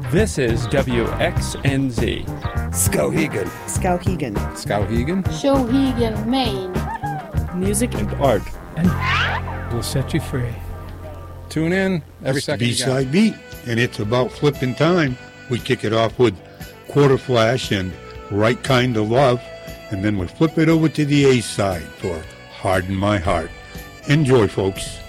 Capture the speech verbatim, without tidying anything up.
This is W X N Z. Skowhegan. Skowhegan. Skowhegan. Skowhegan, Maine. Music and art. And we'll set you free. Tune in every It's second. the B-side beat, and it's about flipping time. We kick it off with Quarter Flash and Right Kind of Love, and then we flip it over to the A side for Harden My Heart. Enjoy, folks.